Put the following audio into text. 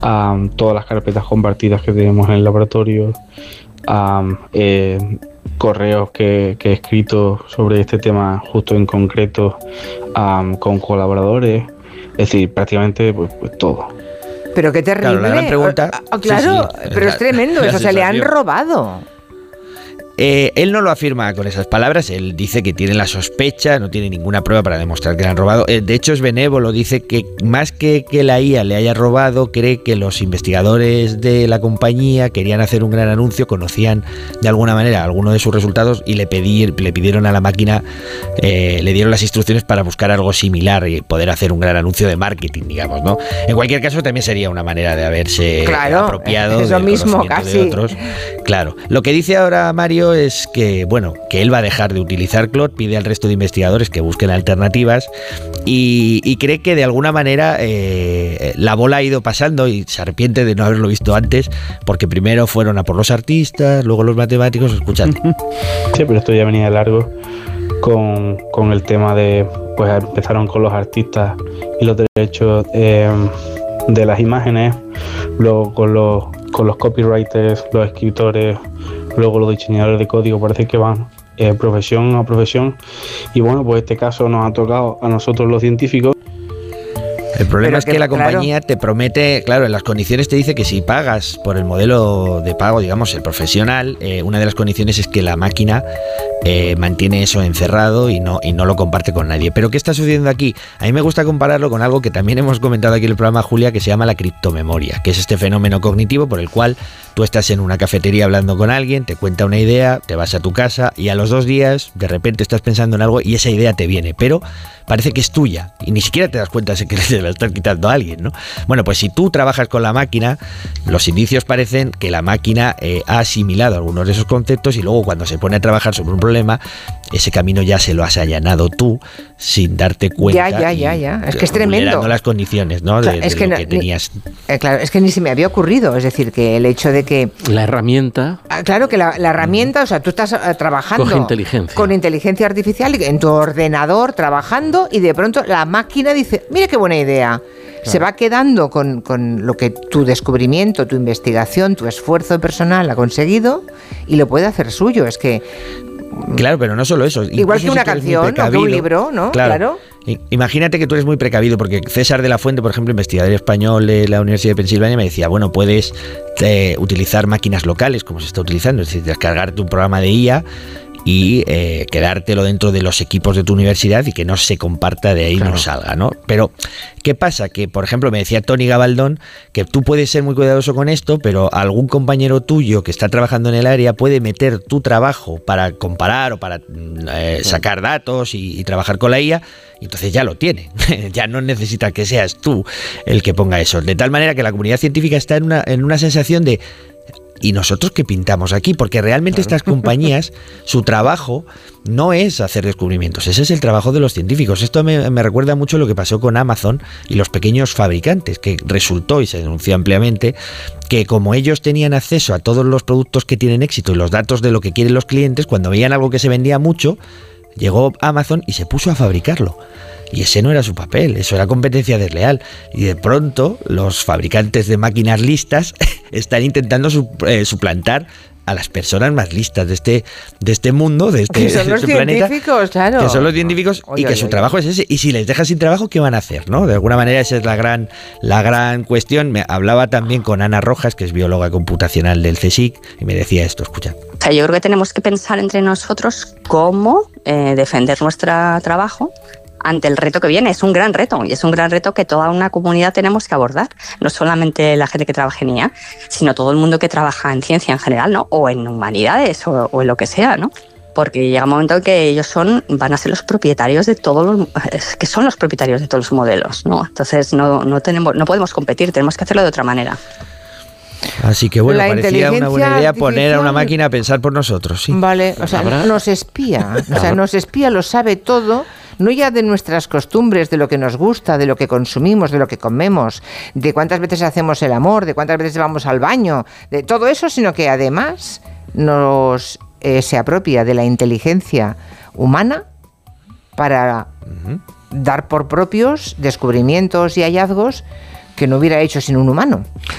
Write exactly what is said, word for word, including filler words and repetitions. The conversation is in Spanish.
um, todas las carpetas compartidas que tenemos en el laboratorio, um, eh, correos que, que he escrito sobre este tema justo en concreto um, con colaboradores, es decir, prácticamente pues, pues todo. Pero qué terrible. Claro, la gran pregunta, oh, claro, sí, sí, pero la, es tremendo, eso se le han robado. Eh, él no lo afirma con esas palabras, él dice que tiene la sospecha, no tiene ninguna prueba para demostrar que le han robado. Eh, de hecho es benévolo, dice que más que que la I A le haya robado, cree que los investigadores de la compañía querían hacer un gran anuncio, conocían de alguna manera alguno de sus resultados y le, pedir, le pidieron a la máquina, eh, le dieron las instrucciones para buscar algo similar y poder hacer un gran anuncio de marketing, digamos, ¿no? En cualquier caso también sería una manera de haberse claro, apropiado es lo del mismo, conocimiento casi. de otros. Claro, lo que dice ahora Mario es que, bueno, que él va a dejar de utilizar Claude, pide al resto de investigadores que busquen alternativas y, y cree que de alguna manera eh, la bola ha ido pasando y se arrepiente de no haberlo visto antes, porque primero fueron a por los artistas, luego los matemáticos, escuchad. Sí, pero esto ya venía de largo con, con el tema de, pues empezaron con los artistas y los derechos eh, de las imágenes, luego con los, con los copywriters, los escritores, luego los diseñadores de código, parece que van eh, profesión a profesión y bueno, pues este caso nos ha tocado a nosotros los científicos. El problema Pero es que, que la claro. compañía te promete, claro, en las condiciones te dice que si pagas por el modelo de pago, digamos, el profesional, eh, una de las condiciones es que la máquina eh, mantiene eso encerrado y no, y no lo comparte con nadie. Pero ¿qué está sucediendo aquí? A mí me gusta compararlo con algo que también hemos comentado aquí en el programa, Julia, que se llama la criptomemoria, que es este fenómeno cognitivo por el cual tú estás en una cafetería hablando con alguien, te cuenta una idea, te vas a tu casa y a los dos días de repente estás pensando en algo y esa idea te viene, pero parece que es tuya y ni siquiera te das cuenta de que se la estás quitando a alguien, ¿no? Bueno, pues si tú trabajas con la máquina, los indicios parecen que la máquina eh, ha asimilado algunos de esos conceptos y luego cuando se pone a trabajar sobre un problema, ese camino ya se lo has allanado tú sin darte cuenta. Ya, ya, ya, ya. Es que es vulnerando tremendo. las condiciones, ¿no? Claro, de, es de que lo no, que ni, tenías. Eh, claro, es que ni se me había ocurrido. Es decir, que el hecho de que... La herramienta... Ah, claro, que la, la herramienta, o sea, tú estás uh, trabajando... Coge inteligencia. Con inteligencia artificial en tu ordenador, trabajando, y de pronto la máquina dice, mira qué buena idea. Claro. Se va quedando con, con lo que tu descubrimiento, tu investigación, tu esfuerzo personal ha conseguido y lo puede hacer suyo. Es que... Claro, pero no solo eso. Igual que una canción o que un libro, ¿no? Claro. claro. Imagínate que tú eres muy precavido, porque César de la Fuente, por ejemplo, investigador español de la Universidad de Pensilvania, me decía, bueno, puedes eh, utilizar máquinas locales, como se está utilizando, es decir, descargarte un programa de I A y eh, quedártelo dentro de los equipos de tu universidad y que no se comparta de ahí, claro. No salga, ¿no? Pero, ¿qué pasa? Que, por ejemplo, me decía Tony Gabaldón que tú puedes ser muy cuidadoso con esto, pero algún compañero tuyo que está trabajando en el área puede meter tu trabajo para comparar o para eh, sacar datos y, y trabajar con la I A, y entonces ya lo tiene. Ya no necesita que seas tú el que ponga eso. De tal manera que la comunidad científica está en una, en una sensación de... ¿Y nosotros qué pintamos aquí? Porque realmente claro. Estas compañías, su trabajo no es hacer descubrimientos, ese es el trabajo de los científicos. Esto me, me recuerda mucho lo que pasó con Amazon y los pequeños fabricantes, que resultó, y se denunció ampliamente, que como ellos tenían acceso a todos los productos que tienen éxito y los datos de lo que quieren los clientes, cuando veían algo que se vendía mucho, llegó Amazon y se puso a fabricarlo. Y ese no era su papel, eso era competencia desleal. Y de pronto los fabricantes de máquinas listas están intentando su, eh, suplantar a las personas más listas de este, de este mundo, de este, que son los de este científicos, planeta, claro. Que son los científicos oye, y que oye, su oye. trabajo es ese. Y si les dejas sin trabajo, ¿qué van a hacer? ¿No? De alguna manera esa es la gran, la gran cuestión. Me hablaba también con Ana Rojas, que es bióloga computacional del CSIC, y me decía esto, escucha. O sea, yo creo que tenemos que pensar entre nosotros cómo eh, defender nuestro trabajo ante el reto que viene. Es un gran reto y es un gran reto que toda una comunidad tenemos que abordar, no solamente la gente que trabaja en I A, sino todo el mundo que trabaja en ciencia en general, ¿no? O en humanidades o, o en lo que sea, ¿no? Porque llega un momento en que ellos son, van a ser los propietarios de todos los, es que son los propietarios de todos los modelos, ¿no? Entonces no, no, tenemos, no podemos competir, tenemos que hacerlo de otra manera. Así que bueno, la parecía una buena idea poner a una máquina a pensar por nosotros, sí. Vale, o sea, ¿habrá? Nos espía, o sea, nos espía, lo sabe todo, no ya de nuestras costumbres, de lo que nos gusta, de lo que consumimos, de lo que comemos, de cuántas veces hacemos el amor, de cuántas veces vamos al baño, de todo eso, sino que además nos eh, se apropia de la inteligencia humana para uh-huh. dar por propios descubrimientos y hallazgos que no hubiera hecho sin un humano.